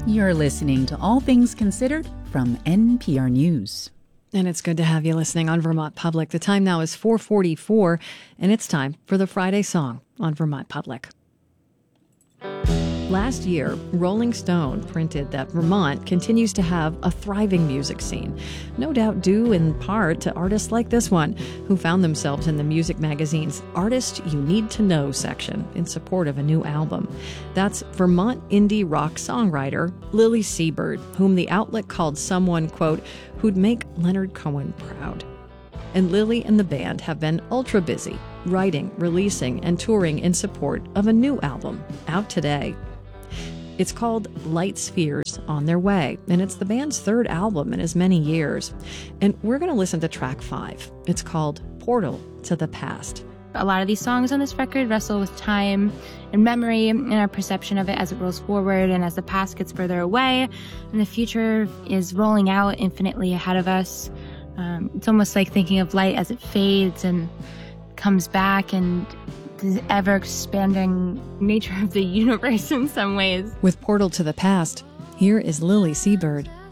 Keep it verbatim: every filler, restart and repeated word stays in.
You're listening to All Things Considered from N P R News. And it's good to have you listening on Vermont Public. The time now is four forty-four, and it's time for the Friday Song on Vermont Public. Last year, Rolling Stone printed that Vermont continues to have a thriving music scene, no doubt due in part to artists like this one, who found themselves in the music magazine's Artist You Need to Know section in support of a new album. That's Vermont indie rock songwriter Lily Seabird, whom the outlet called someone, quote, who'd make Leonard Cohen proud. And Lily and the band have been ultra busy, writing, releasing, and touring in support of a new album, out today. It's called Light Spheres on Their Way, and it's the band's third album in as many years. And we're going to listen to track five. It's called Portal to the Past. A lot of these songs on this record wrestle with time and memory and our perception of it as it rolls forward and as the past gets further away and the future is rolling out infinitely ahead of us. Um, it's almost like thinking of light as it fades and comes back, and the ever-expanding nature of the universe in some ways. With Portal to the Past, here is Lily Seabird.